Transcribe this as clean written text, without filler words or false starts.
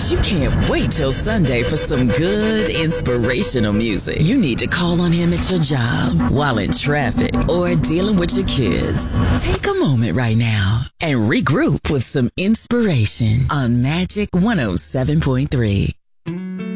but you can't wait till Sunday for some good, inspirational music. You need to call on him at your job, while in traffic, or dealing with your kids. Take a moment right now and regroup with some inspiration on Magic 107.3.